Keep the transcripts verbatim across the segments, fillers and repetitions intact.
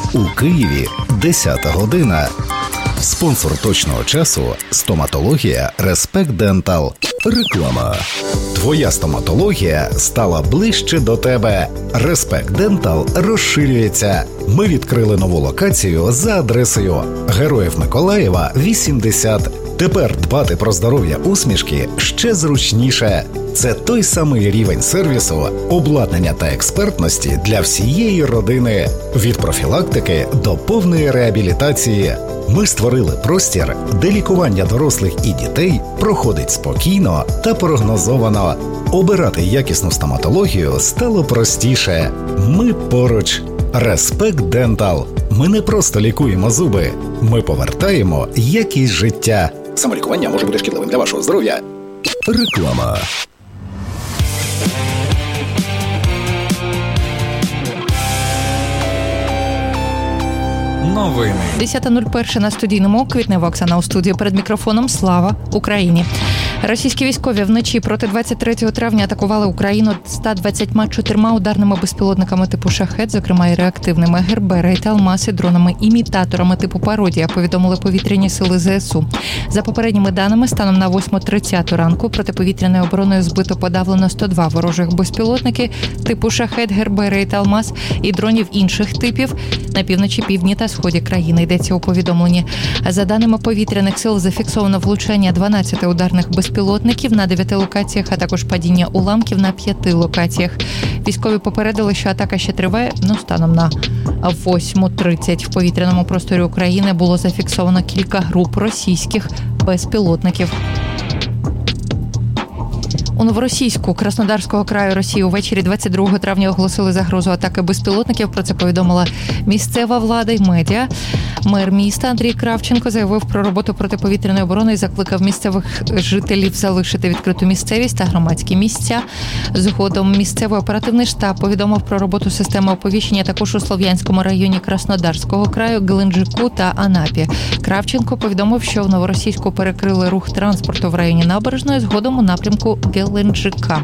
У Києві десята година. Спонсор точного часу – стоматологія Респект Дентал. Реклама. Твоя стоматологія стала ближче до тебе. Респект Дентал розширюється. Ми відкрили нову локацію за адресою Героїв Миколаєва, вісімдесят. Тепер дбати про здоров'я усмішки ще зручніше. Це той самий рівень сервісу, обладнання та експертності для всієї родини. Від профілактики до повної реабілітації. Ми створили простір, де лікування дорослих і дітей проходить спокійно та прогнозовано. Обирати якісну стоматологію стало простіше. Ми поруч. Респект Дентал. Ми не просто лікуємо зуби. Ми повертаємо якість життя. Самолікування може бути шкідливим для вашого здоров'я. Реклама. Новини. десята нуль один на студійному. Квітнева Оксана у студії. Перед мікрофоном. Слава Україні. Російські військові вночі проти двадцять третього травня атакували Україну ста двадцятьма чотирма ударними безпілотниками типу «Шахед», зокрема і реактивними «Гербери» та «Алмаси», дронами-імітаторами типу «Пародія», повідомили повітряні сили ЗСУ. За попередніми даними, станом на восьму тридцять ранку протиповітряною обороною збито подавлено сто два ворожих безпілотники типу «Шахед», «Гербери» та «Алмаз» і дронів інших типів на півночі, півдні та сході країни, йдеться у повідомленні. За даними повітряних сил, зафіксовано влучання дванадцяти ударних безпілотників безпілотників на дев'яти локаціях, а також падіння уламків на п'яти локаціях. Військові попередили, що атака ще триває, ну, станом на восьму тридцять. В повітряному просторі України було зафіксовано кілька груп російських безпілотників. У Новоросійську Краснодарського краю Росії увечері двадцять другого травня оголосили загрозу атаки безпілотників. Про це повідомила місцева влада й медіа. Мер міста Андрій Кравченко заявив про роботу протиповітряної оборони і закликав місцевих жителів залишити відкриту місцевість та громадські місця. Згодом місцевий оперативний штаб повідомив про роботу системи оповіщення також у Слов'янському районі Краснодарського краю, Геленджику та Анапі. Кравченко повідомив, що в Новоросійську перекрили рух транспорту в районі Набережної, згодом у напрямку Геленджика.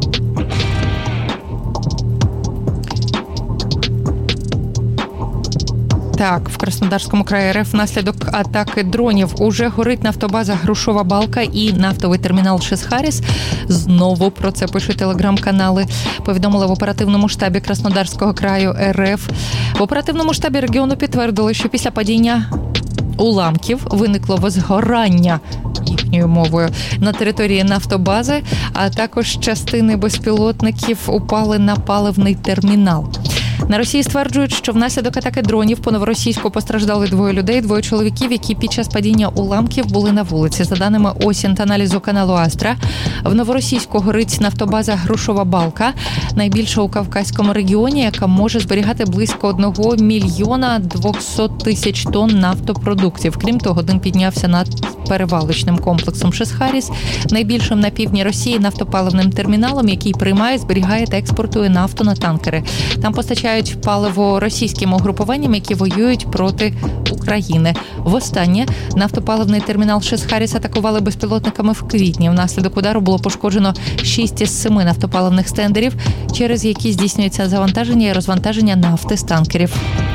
Так, в Краснодарському краї РФ внаслідок атаки дронів уже горить нафтобаза Грушова Балка і нафтовий термінал Шесхаріс. Знову про це пишуть телеграм-канали. Повідомили в оперативному штабі Краснодарського краю РФ. В оперативному штабі регіону підтвердили, що після падіння уламків виникло возгорання їхньою мовою на території нафтобази, а також частини безпілотників упали на паливний термінал. На Росії стверджують, що внаслідок атаки дронів по Новоросійську постраждали двоє людей, двоє чоловіків, які під час падіння уламків були на вулиці. За даними Осінт-аналізу каналу Астра, в Новоросійську горить нафтобаза Грушова Балка, найбільша у Кавказькому регіоні, яка може зберігати близько одного мільйона двохсот тисяч тонн нафтопродуктів. Крім того, дим піднявся над перевалочним комплексом Шесхаріс, найбільшим на півдні Росії нафтопаливним терміналом, який приймає, зберігає та експортує нафту на танкери. Там постачають паливо російським угрупуванням, які воюють проти України. Востаннє нафтопаливний термінал Шесхаріс атакували безпілотниками в квітні. Внаслідок удару було пошкоджено шість із семи нафтопаливних стендерів, через які здійснюється завантаження і розвантаження нафти з танкерів.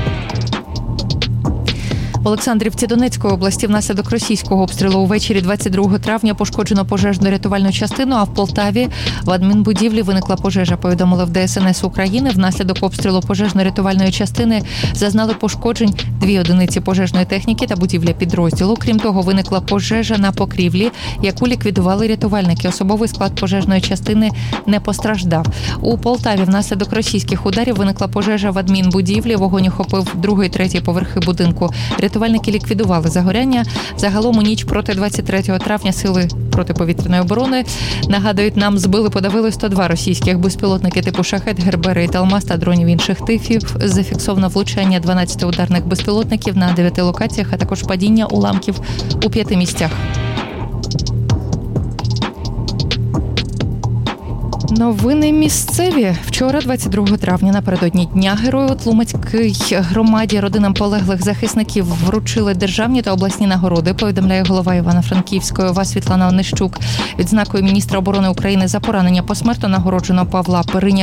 В Олександрівці Донецької області внаслідок російського обстрілу увечері двадцять другого травня пошкоджено пожежно-рятувальну частину, а в Полтаві в адмінбудівлі виникла пожежа, повідомили в ДСНС України. Внаслідок обстрілу пожежно-рятувальної частини зазнали пошкоджень дві одиниці пожежної техніки та будівля підрозділу. Крім того, виникла пожежа на покрівлі, яку ліквідували рятувальники. Особовий склад пожежної частини не постраждав. У Полтаві внаслідок російських ударів виникла пожежа в адмінбудівлі. Вогонь охопив другий, третій поверхи будинку. Рятувальники ліквідували загоряння. Загалом у ніч проти двадцять третього травня сили протиповітряної оборони, нагадують нам, збили, подавили сто два російських безпілотники типу «Шахед», «Гербери» та «Алмаз» та дронів інших типів. Зафіксовано влучання дванадцяти ударних безпілотників на дев'яти локаціях, а також падіння уламків у п'яти місцях. Новини місцеві. Вчора, двадцять другого травня, напередодні Дня Героїв, у Тлумацькій громаді родинам полеглих захисників вручили державні та обласні нагороди, повідомляє голова Івано-Франківської ОВА Світлана Онищук. Відзнакою міністра оборони України за поранення посмертно нагороджено Павла Периня